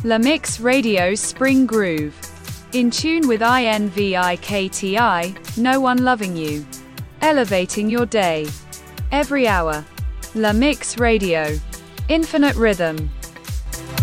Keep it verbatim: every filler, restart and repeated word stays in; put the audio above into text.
La Mix Radio's Spring Groove. In tune with INVIKTI, No One Loving You. Elevating your day. Every hour. La Mix Radio. Infinite rhythm.